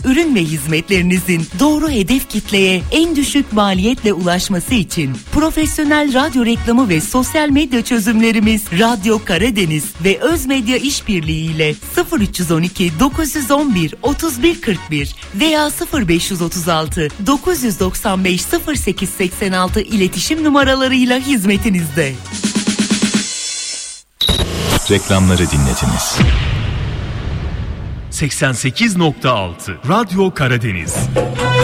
ürün ve hizmetlerinizin doğru hedef kitleye en düşük maliyetle ulaşması için profesyonel radyo reklamı ve sosyal medya çözümlerimiz Radyo Karadeniz ve Özmedya İşbirliği ile 0312 911 3141 veya 0536 995 0886 iletişim numaralarıyla hizmetinizde. Reklamları dinlediniz. 88.6 Radyo Karadeniz.